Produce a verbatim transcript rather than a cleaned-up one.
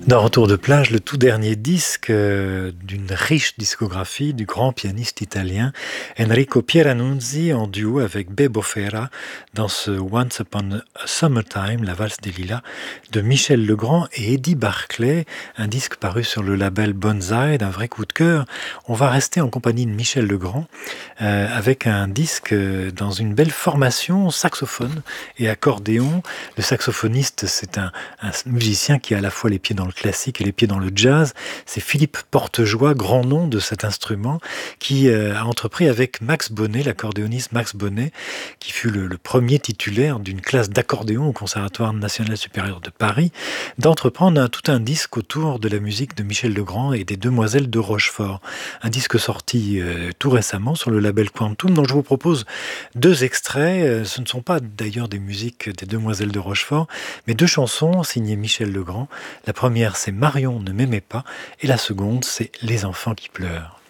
Dans Retour de plage, le tout dernier disque euh, d'une riche discographie du grand pianiste italien Enrico Pieranunzi en duo avec Bebo Fera dans ce Once Upon a Summertime, la valse des lilas de Michel Legrand et Eddie Barclay, un disque paru sur le label Bonzai, d'un vrai coup de cœur. On va rester en compagnie de Michel Legrand euh, avec un disque euh, dans une belle formation saxophone et accordéon. Le saxophoniste, c'est un, un musicien qui a à la fois les pieds dans le classique et les pieds dans le jazz. C'est Philippe Portejoie, grand nom de cet instrument, qui euh, a entrepris avec Max Bonnet, l'accordéoniste Max Bonnet, qui fut le, le premier titulaire d'une classe d'accordéon au Conservatoire national supérieur de Paris, d'entreprendre un, tout un disque autour de la musique de Michel Legrand et des Demoiselles de Rochefort. Un disque sorti euh, tout récemment sur le label Quantum, dont je vous propose deux extraits. Euh, ce ne sont pas d'ailleurs des musiques des Demoiselles de Rochefort, mais deux chansons signées Michel Legrand. La première, c'est Marion ne m'aimait pas, et la seconde, c'est Les enfants qui pleurent.